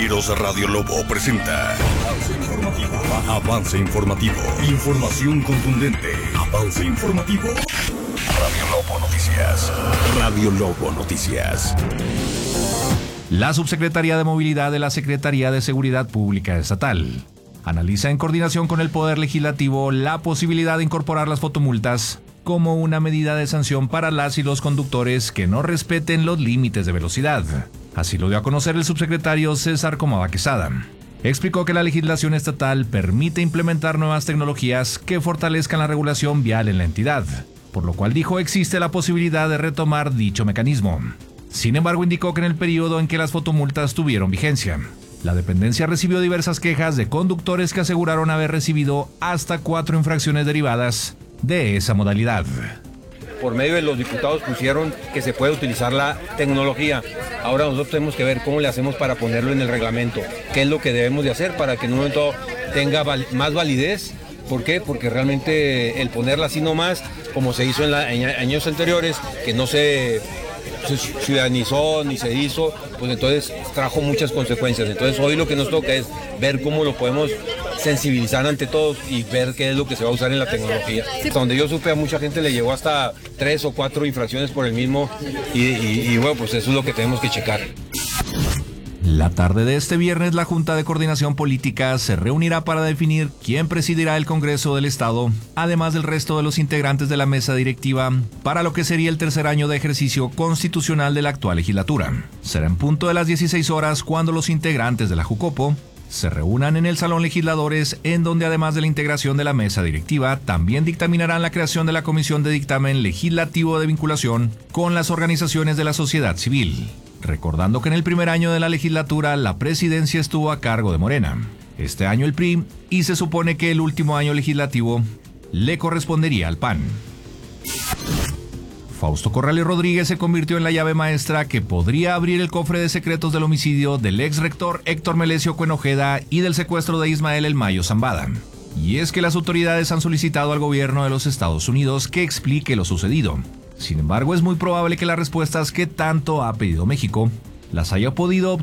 Noticieros Radio Lobo presenta Avance Informativo. Información contundente. Avance Informativo. Radio Lobo Noticias. Radio Lobo Noticias. La Subsecretaría de Movilidad de la Secretaría de Seguridad Pública Estatal analiza en coordinación con el Poder Legislativo la posibilidad de incorporar las fotomultas como una medida de sanción para las y los conductores que no respeten los límites de velocidad. Así lo dio a conocer el subsecretario César Comava Quesada. Explicó que la legislación estatal permite implementar nuevas tecnologías que fortalezcan la regulación vial en la entidad, por lo cual dijo existe la posibilidad de retomar dicho mecanismo. Sin embargo, indicó que en el periodo en que las fotomultas tuvieron vigencia, la dependencia recibió diversas quejas de conductores que aseguraron haber recibido hasta 4 infracciones derivadas de esa modalidad. Por medio de los diputados pusieron que se puede utilizar la tecnología. Ahora nosotros tenemos que ver cómo le hacemos para ponerlo en el reglamento. ¿Qué es lo que debemos de hacer para que en un momento tenga más validez? ¿Por qué? Porque realmente el ponerla así nomás, como se hizo en años anteriores, que no se ciudadanizó ni se hizo, pues entonces trajo muchas consecuencias. Entonces hoy lo que nos toca es ver cómo lo podemos sensibilizar ante todos y ver qué es lo que se va a usar en la tecnología. Sí. Donde yo supe, a mucha gente le llegó hasta 3 o 4 infracciones por el mismo y bueno, pues eso es lo que tenemos que checar. La tarde de este viernes, la Junta de Coordinación Política se reunirá para definir quién presidirá el Congreso del Estado, además del resto de los integrantes de la mesa directiva, para lo que sería el tercer año de ejercicio constitucional de la actual legislatura. Será en punto de las 16 horas cuando los integrantes de la Jucopo se reúnan en el Salón Legisladores, en donde además de la integración de la mesa directiva, también dictaminarán la creación de la Comisión de Dictamen Legislativo de Vinculación con las organizaciones de la sociedad civil. Recordando que en el primer año de la legislatura la presidencia estuvo a cargo de Morena, este año el PRI, y se supone que el último año legislativo le correspondería al PAN. Fausto Corrales Rodríguez se convirtió en la llave maestra que podría abrir el cofre de secretos del homicidio del ex rector Héctor Melesio Cuenojeda y del secuestro de Ismael El Mayo Zambada. Y es que las autoridades han solicitado al gobierno de los Estados Unidos que explique lo sucedido. Sin embargo, es muy probable que las respuestas que tanto ha pedido México las haya podido obtener